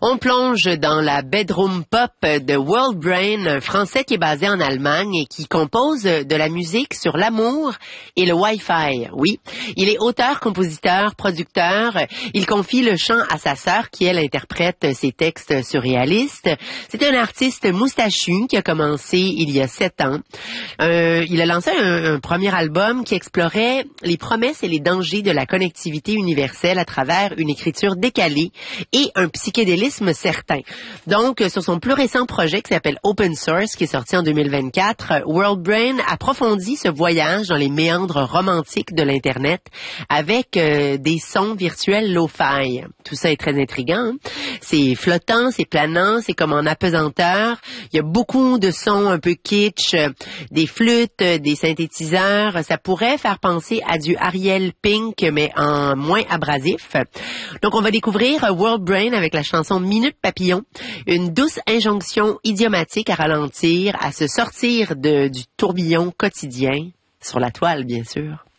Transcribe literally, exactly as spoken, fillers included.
On plonge dans la bedroom pop de World Brain, un Français qui est basé en Allemagne et qui compose de la musique sur l'amour et le Wi-Fi. Oui, il est auteur, compositeur, producteur. Il confie le chant à sa sœur qui, elle, interprète ses textes surréalistes. C'est un artiste moustachu qui a commencé il y a sept ans. Euh, il a lancé un, un premier album qui explorait les promesses et les dangers de la connectivité universelle à travers une écriture décalée et un psychédélisme certain. Donc, sur son plus récent projet qui s'appelle Open Source, qui est sorti en deux mille vingt-quatre, World Brain approfondit ce voyage dans les méandres romantiques de l'Internet avec euh, des sons virtuels lo-fi. Tout ça est très intriguant. Hein? C'est flottant, c'est planant, c'est comme en apesanteur. Il y a beaucoup de sons un peu kitsch, des flûtes, des synthétiseurs. Ça pourrait faire penser à du Ariel Pink, mais en moins abrasif. Donc, on va découvrir World Brain avec la chanson Minute Papillon, une douce injonction idiomatique à ralentir, à se sortir de, du tourbillon quotidien, sur la toile, bien sûr.